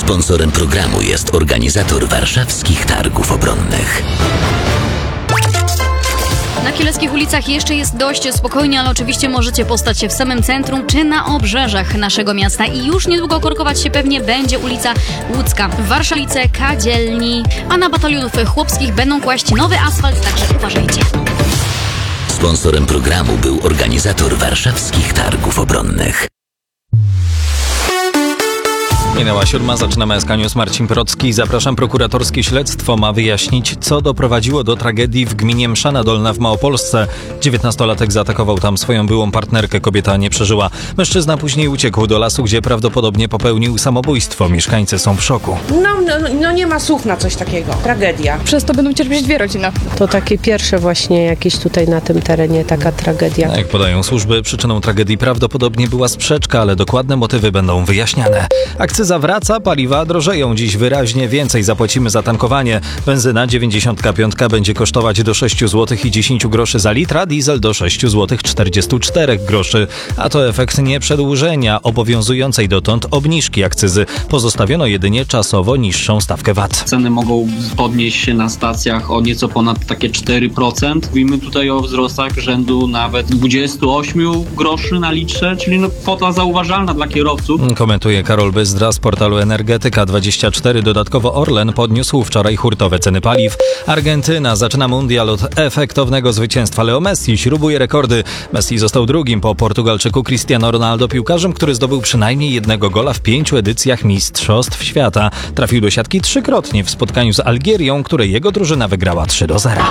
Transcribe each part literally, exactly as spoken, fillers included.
Sponsorem programu jest organizator warszawskich targów obronnych. Na kieleckich ulicach jeszcze jest dość spokojnie, ale oczywiście możecie postać się w samym centrum czy na obrzeżach naszego miasta i już niedługo korkować się pewnie będzie ulica Łódzka, w Warszawice, Kadzielni, a na batalionów chłopskich będą kłaść nowy asfalt, także uważajcie. Sponsorem programu był organizator warszawskich targów obronnych. Minęła siódma, zaczynamy S K News. Marcin Procki. Zapraszam. Prokuratorskie śledztwo ma wyjaśnić, co doprowadziło do tragedii w gminie Mszana Dolna w Małopolsce. dziewiętnastolatek zaatakował tam swoją byłą partnerkę. Kobieta nie przeżyła. Mężczyzna później uciekł do lasu, gdzie prawdopodobnie popełnił samobójstwo. Mieszkańcy są w szoku. No, no, no nie ma słów na coś takiego. Tragedia. Przez to będą cierpieć dwie rodziny. To takie pierwsze właśnie jakieś tutaj na tym terenie taka tragedia. Jak podają służby, przyczyną tragedii prawdopodobnie była sprzeczka, ale dokładne motywy będą wyjaśniane. Akcyza wraca, paliwa drożeją. Dziś wyraźnie więcej zapłacimy za tankowanie. Benzyna dziewięćdziesiąt pięć będzie kosztować do sześć złotych i dziesięć groszy za litr, a diesel do sześć złotych czterdzieści cztery groszy. A to efekt nie przedłużenia obowiązującej dotąd obniżki akcyzy. Pozostawiono jedynie czasowo niższą stawkę V A T. Ceny mogą podnieść się na stacjach o nieco ponad takie cztery procent. Mówimy tutaj o wzrostach rzędu nawet dwadzieścia osiem groszy na litrze, czyli no kwota zauważalna dla kierowców. Komentuje Karol Byzdra z portalu Energetyka dwadzieścia cztery. Dodatkowo Orlen podniósł wczoraj hurtowe ceny paliw. Argentyna zaczyna mundial od efektownego zwycięstwa. Leo Messi śrubuje rekordy. Messi został drugim po Portugalczyku Cristiano Ronaldo piłkarzem, który zdobył przynajmniej jednego gola w pięciu edycjach Mistrzostw Świata. Trafił do siatki trzykrotnie w spotkaniu z Algierią, które jego drużyna wygrała trzy do zera.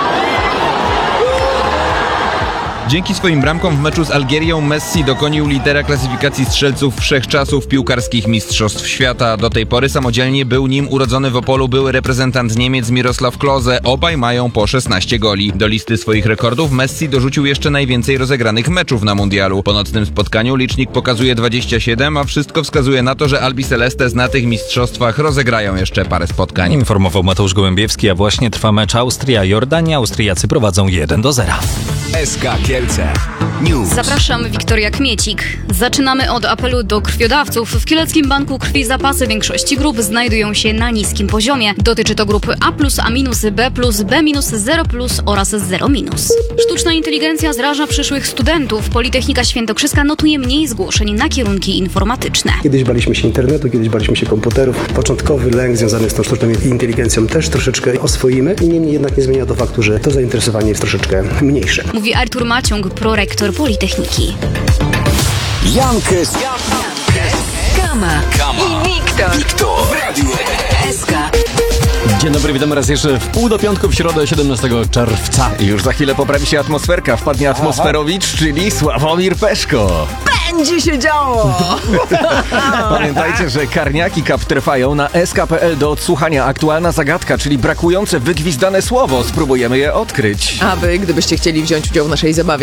Dzięki swoim bramkom w meczu z Algierią Messi dokonił lidera klasyfikacji strzelców wszechczasów piłkarskich Mistrzostw Świata. Do tej pory samodzielnie był nim urodzony w Opolu były reprezentant Niemiec Miroslav Klose. Obaj mają po szesnaście goli. Do listy swoich rekordów Messi dorzucił jeszcze najwięcej rozegranych meczów na mundialu. Po nocnym spotkaniu licznik pokazuje dwadzieścia siedem, a wszystko wskazuje na to, że Albi Celestes na tych mistrzostwach rozegrają jeszcze parę spotkań. Informował Mateusz Gołębiewski, a właśnie trwa mecz Austria-Jordania. Austriacy prowadzą jeden do zera. S K Kielce News. Zapraszam, Wiktoria Kmiecik. Zaczynamy od apelu do krwiodawców. W Kieleckim Banku Krwi zapasy większości grup znajdują się na niskim poziomie. Dotyczy to grupy A plus, A minus, B plus, B minus, zero plus oraz zero minus. Sztuczna inteligencja zraża przyszłych studentów. Politechnika Świętokrzyska notuje mniej zgłoszeń na kierunki informatyczne. Kiedyś baliśmy się internetu, kiedyś baliśmy się komputerów. Początkowy lęk związany z tą sztuczną inteligencją też troszeczkę oswoimy. I niemniej jednak nie zmienia to faktu, że to zainteresowanie jest troszeczkę mniejsze. Mówi Artur Maciąg, prorektor Politechniki. Jankes, Kama, Kama i Wiktor, Wiktor w Radiu S K. Dzień dobry, witamy raz jeszcze w pół do piątku w środę siedemnastego czerwca. I już za chwilę poprawi się atmosferka, wpadnie atmosferowicz, czyli Sławomir Peszko. Będzie się działo! Pamiętajcie, że Karniaki Cup trwają na S K kropka P L do odsłuchania. Aktualna zagadka, czyli brakujące wygwizdane słowo. Spróbujemy je odkryć. A wy, gdybyście chcieli wziąć udział w naszej zabawie,